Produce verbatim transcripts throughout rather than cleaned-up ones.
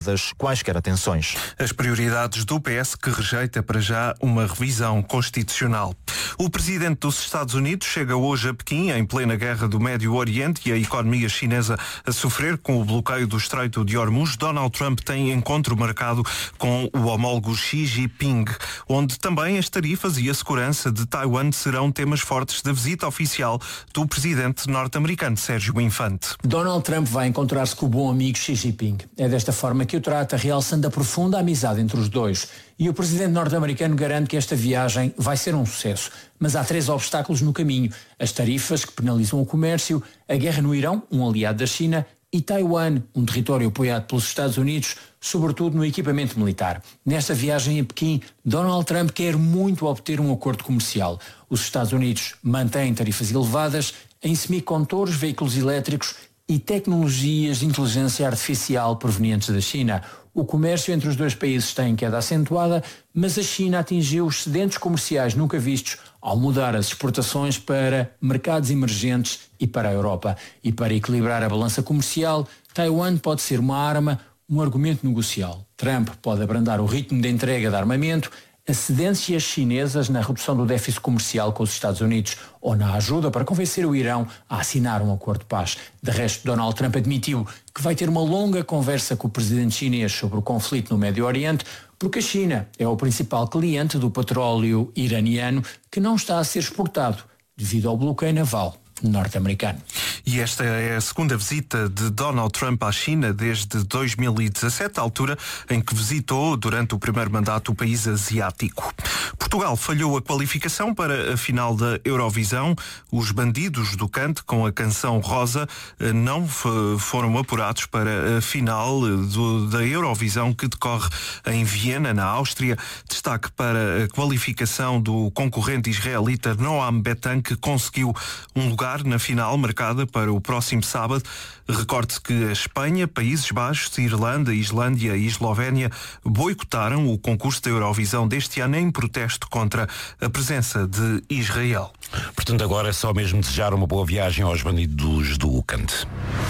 das quaisquer atenções. As prioridades do P S, que rejeita para já uma revisão constitucional. O presidente dos Estados Unidos chega hoje a Pequim, em plena guerra do Médio Oriente e a economia chinesa a sofrer com o bloqueio do Estreito de Hormuz. Donald Trump tem encontro marcado com o homólogo Xi Jinping, onde também as tarifas e a segurança de Taiwan serão temas fortes da visita oficial do presidente norte-americano, Sérgio Infante. Donald Trump vai encontrar-se com o bom amigo Xi Jinping. É desta forma que o trata, realçando a profunda amizade entre os dois. E o presidente norte-americano garante que esta viagem vai ser um sucesso. Mas há três obstáculos no caminho. As tarifas, que penalizam o comércio, a guerra no Irão, um aliado da China, e Taiwan, um território apoiado pelos Estados Unidos, sobretudo no equipamento militar. Nesta viagem a Pequim, Donald Trump quer muito obter um acordo comercial. Os Estados Unidos mantêm tarifas elevadas em semicondutores, veículos elétricos e tecnologias de inteligência artificial provenientes da China. O comércio entre os dois países está em queda acentuada, mas a China atingiu excedentes comerciais nunca vistos ao mudar as exportações para mercados emergentes e para a Europa. E para equilibrar a balança comercial, Taiwan pode ser uma arma, um argumento negocial. Trump pode abrandar o ritmo de entrega de armamento, as cedências chinesas na redução do déficit comercial com os Estados Unidos ou na ajuda para convencer o Irão a assinar um acordo de paz. De resto, Donald Trump admitiu que vai ter uma longa conversa com o presidente chinês sobre o conflito no Médio Oriente, porque a China é o principal cliente do petróleo iraniano que não está a ser exportado devido ao bloqueio naval norte-americano. E esta é a segunda visita de Donald Trump à China desde dois mil e dezassete, a altura em que visitou durante o primeiro mandato o país asiático. Portugal falhou a qualificação para a final da Eurovisão. Os Bandidos do Cante, com a canção Rosa, não foram apurados para a final do, da Eurovisão, que decorre em Viena, na Áustria. Destaque para a qualificação do concorrente israelita Noam Betan, que conseguiu um lugar na final marcada para o próximo sábado. Recorde-se que a Espanha, Países Baixos, Irlanda, Islândia e Eslovénia boicotaram o concurso da Eurovisão deste ano em protesto contra a presença de Israel. Portanto, agora é só mesmo desejar uma boa viagem aos Bandidos do Cante.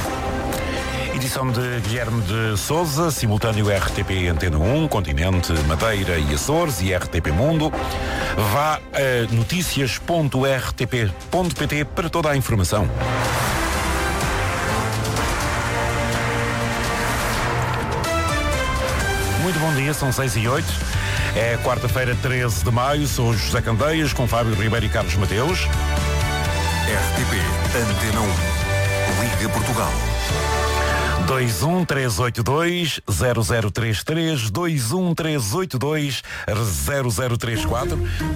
Edição de Guilherme de Sousa, simultâneo R T P Antena um, Continente, Madeira e Açores e R T P Mundo. Vá a notícias ponto r t p ponto p t para toda a informação. Muito bom dia, são seis e oito. É quarta-feira, treze de maio. Sou José Candeias, com Fábio Ribeiro e Carlos Mateus. R T P Antena um. Liga Portugal. dois um três oito dois zero zero três três, dois um três oito dois zero zero três quatro.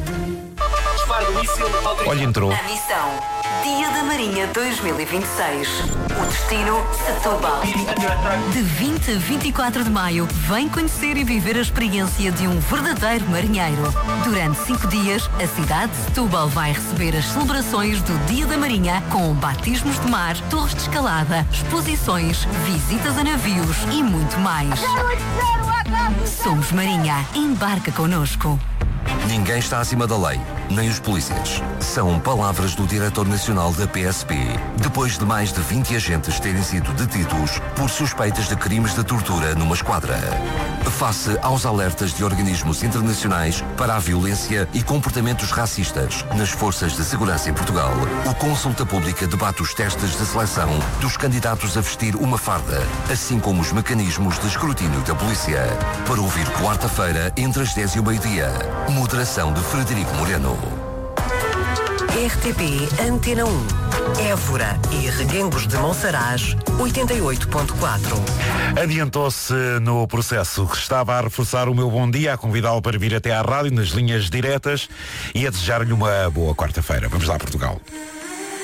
Olha, entrou. A missão Dia da Marinha dois mil e vinte e seis. O destino Setúbal. De vinte a vinte e quatro de maio, vem conhecer e viver a experiência de um verdadeiro marinheiro. Durante cinco dias, a cidade de Setúbal vai receber as celebrações do Dia da Marinha com batismos de mar, torres de escalada, exposições, visitas a navios e muito mais. Somos Marinha. Embarca connosco. Ninguém está acima da lei, nem os polícias. São palavras do diretor nacional da P S P, depois de mais de vinte agentes terem sido detidos por suspeitas de crimes de tortura numa esquadra. Face aos alertas de organismos internacionais para a violência e comportamentos racistas nas forças de segurança em Portugal, o Consulta Pública debate os testes de seleção dos candidatos a vestir uma farda, assim como os mecanismos de escrutínio da polícia. Para ouvir quarta-feira, entre as dez e o meio-dia. Moderação de Frederico Moreno. R T P Antena um. Évora e Reguengos de Monsaraz, oitenta e oito ponto quatro. Adiantou-se no processo. Estava a reforçar o meu bom dia, a convidá-lo para vir até à rádio nas linhas diretas e a desejar-lhe uma boa quarta-feira. Vamos lá, Portugal.